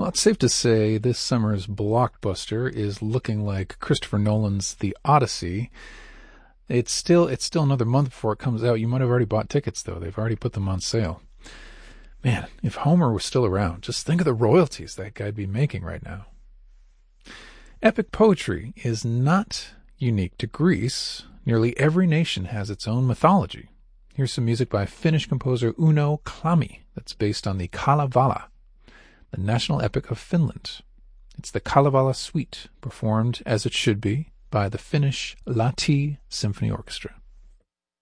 Well, it's safe to say this summer's blockbuster is looking like Christopher Nolan's The Odyssey. It's still another month before it comes out. You might have already bought tickets, though. They've already put them on sale. Man, if Homer was still around, just think of the royalties that guy'd be making right now. Epic poetry is not unique to Greece. Nearly every nation has its own mythology. Here's some music by Finnish composer Uno Klami that's based on the Kalevala, the national epic of Finland. It's the Kalevala Suite, performed as it should be by the Finnish Lahti Symphony Orchestra.